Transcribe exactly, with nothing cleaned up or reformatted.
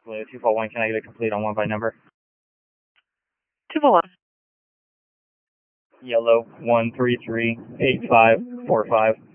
Blue two four one, can I get a complete on one by number? two four one. Yellow one three three eight five four five.